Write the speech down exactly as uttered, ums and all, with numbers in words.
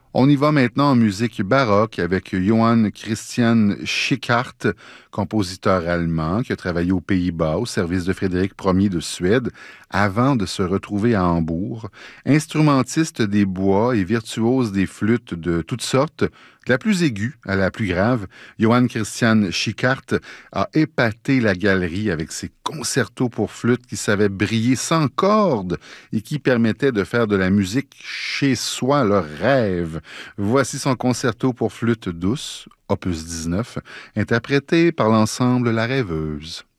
On y va maintenant en musique baroque avec Johann Christian Schickhardt, compositeur allemand qui a travaillé aux Pays-Bas au service de Frédéric Ier de Suède avant de se retrouver à Hambourg. Instrumentiste des bois et virtuose des flûtes de toutes sortes, de la plus aiguë à la plus grave, Johann Christian Schickhardt a épaté la galerie avec ses concertos pour flûte qui savaient briller sans cordes et qui permettaient de faire de la musique chez soi le rêve. Voici son concerto pour flûte douce, opus dix-neuf, interprété par l'ensemble La Rêveuse.